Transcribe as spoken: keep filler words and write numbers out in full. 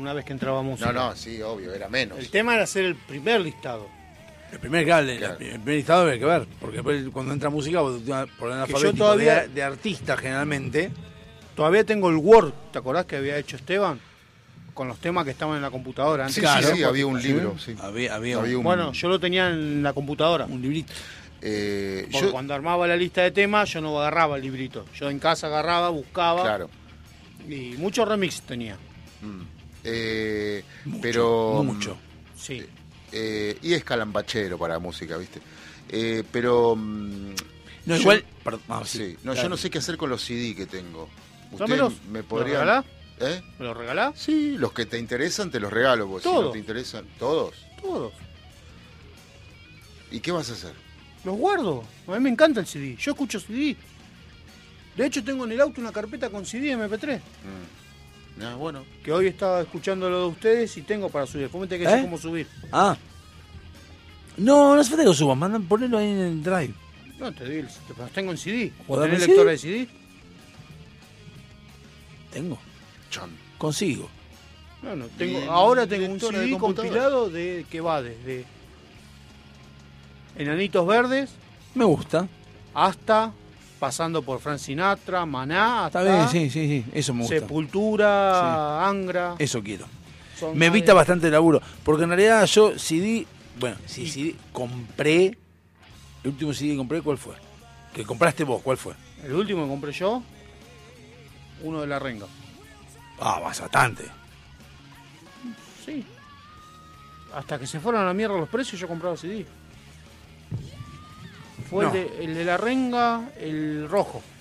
una vez que entraba música. No, no, sí, obvio, era menos. El tema era hacer el primer listado. El primer, claro, Claro. el primer listado había que ver, porque después cuando entra música, vos, por el yo alfabético todavía- de, de artista generalmente. Todavía tengo el Word, ¿te acordás que había hecho Esteban? Con los temas que estaban en la computadora. Antes Sí, Claro. sí, sí, había un libro, sí. Había, había, Había un, un- Bueno, yo lo tenía en la computadora. un librito. Eh, Porque yo, cuando armaba la lista de temas, yo no agarraba el librito. Yo en casa agarraba, buscaba. claro. Y muchos remix tenía. Mm. Eh, Mucho, pero mucho. Sí. eh, y es calambachero para la música, ¿viste? Eh, pero mm, No, yo- igual. Perdón, ah, sí, sí, no, claro. yo no sé qué hacer con los C D que tengo. ¿Ustedes Dámelos. me ¿Me los podrían regalás? ¿Eh? ¿Me lo regalás? Sí, los que te interesan te los regalo, vos. Si no Todos. te interesan, todos. Todos. ¿Y qué vas a hacer? Los guardo. A mí me encanta el C D. Yo escucho C D. De hecho, tengo en el auto una carpeta con C D M P tres. Mm. Ah, bueno. Que hoy estaba escuchando lo de ustedes y tengo para subir. Después me tengo que decir ¿Eh? cómo subir. Ah. No, no hace falta que lo suban, mandan ponerlo ahí en el drive. No, te digo, los tengo en C D. ¿O ¿Dame tenés C D? lectora de C D? Tengo. Chon. Consigo. No, no, tengo, ¿Y ahora tengo un lectora C de D computadora? compilado de que va desde Enanitos Verdes Me gusta. hasta pasando por Frank Sinatra, Maná, Está hasta bien, sí, sí, sí. Eso me gusta. Sepultura, Angra. Eso quiero. Son Me más evita de- bastante laburo. Porque en realidad yo C D. Bueno, si C D compré. El último C D que compré, ¿cuál fue? Que compraste vos, ¿cuál fue? El último que compré yo, uno de La Renga. Ah, bastante. Sí. Hasta que se fueron a la mierda los precios, yo compraba C D. Fue No. el, de, el de La Renga, el rojo.